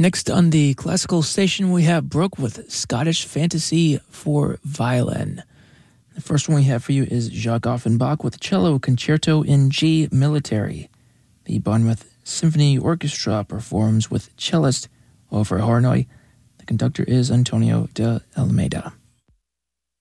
Next on the classical station, we have Brooke with Scottish Fantasy for Violin. The first one we have for you is Jacques Offenbach with Cello Concerto in G Military. The Bournemouth Symphony Orchestra performs with cellist Oliver Hornoy. The conductor is Antonio de Almeida.